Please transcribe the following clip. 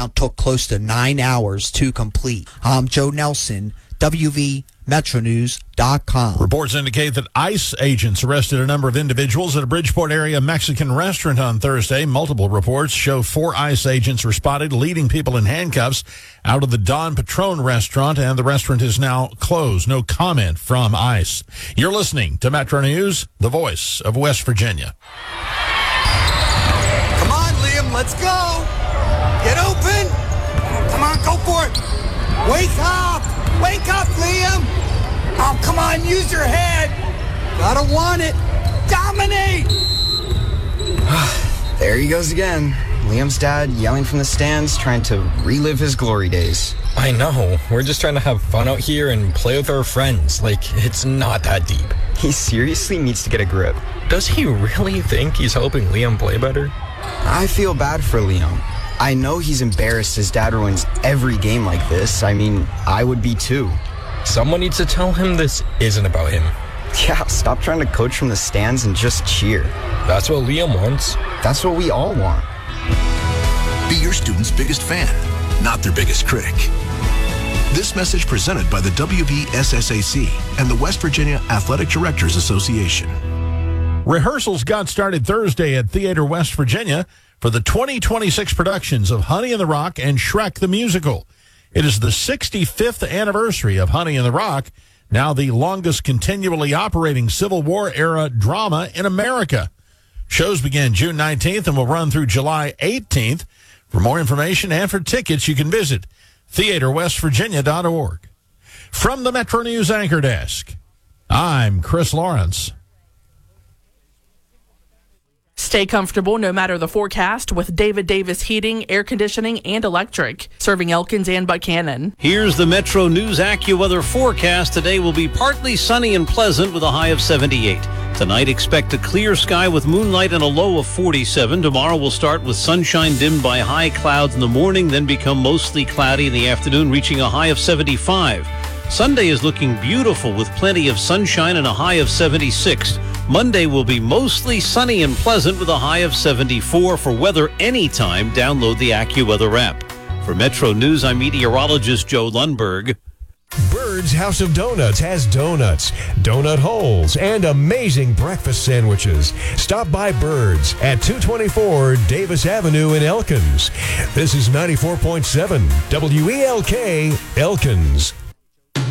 count took close to 9 hours to complete. I'm Joe Nelson, WVMetroNews.com. Reports indicate that ICE agents arrested a number of individuals at a Bridgeport area Mexican restaurant on Thursday. Multiple reports show 4 ICE agents were spotted leading people in handcuffs out of the Don Patron restaurant, and the restaurant is now closed. No comment from ICE. You're listening to Metro News, the voice of West Virginia. Come on, Liam, let's go. Get open. Come on, go for it. Wake up. Wake up, Liam! Oh, come on, use your head! Gotta want it! Dominate! There he goes again. Liam's dad yelling from the stands, trying to relive his glory days. I know. We're just trying to have fun out here and play with our friends. Like, it's not that deep. He seriously needs to get a grip. Does he really think he's helping Liam play better? I feel bad for Liam. I know he's embarrassed his dad ruins every game like this. I mean, I would be too. Someone needs to tell him this isn't about him. Yeah, stop trying to coach from the stands and just cheer. That's what Liam wants. That's what we all want. Be your student's biggest fan, not their biggest critic. This message presented by the WVSSAC and the West Virginia Athletic Directors Association. Rehearsals got started Thursday at Theater West Virginia for the 2026 productions of Honey in the Rock and Shrek the Musical. It is the 65th anniversary of Honey in the Rock, now the longest continually operating Civil War-era drama in America. Shows begin June 19th and will run through July 18th. For more information and for tickets, you can visit theaterwestvirginia.org. From the Metro News Anchor Desk, I'm Chris Lawrence. Stay comfortable no matter the forecast with David Davis Heating, Air Conditioning, and Electric, serving Elkins and Buchanan. Here's the Metro News AccuWeather forecast. Today will be partly sunny and pleasant with a high of 78. Tonight, expect a clear sky with moonlight and a low of 47. Tomorrow will start with sunshine dimmed by high clouds in the morning, then become mostly cloudy in the afternoon, reaching a high of 75. Sunday is looking beautiful with plenty of sunshine and a high of 76. Monday will be mostly sunny and pleasant with a high of 74. For weather anytime, download the AccuWeather app. For Metro News, I'm meteorologist Joe Lundberg. Bird's House of Donuts has donuts, donut holes, and amazing breakfast sandwiches. Stop by Bird's at 224 Davis Avenue in Elkins. This is 94.7 WELK Elkins.